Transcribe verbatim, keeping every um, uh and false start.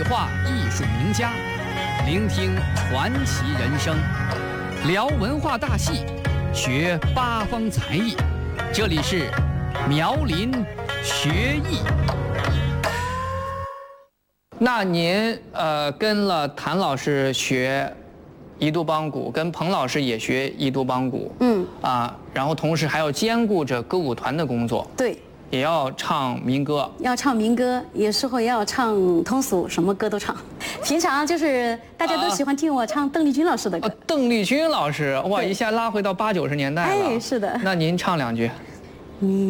对话艺术名家，聆听传奇人生，聊文化大戏，学八方才艺。这里是苗林学艺。那您呃跟了谭老师学宜都梆鼓，跟彭老师也学宜都梆鼓，嗯啊，然后同时还要兼顾着歌舞团的工作， 对， 也要唱民歌， 要唱民歌，有时候也要唱通俗，什么歌都唱。平常就是大家都喜欢听我唱邓丽君老师的歌。 啊、邓丽君老师，哇，一下拉回到八九十年代了。 哎，是的。 那您唱两句。 你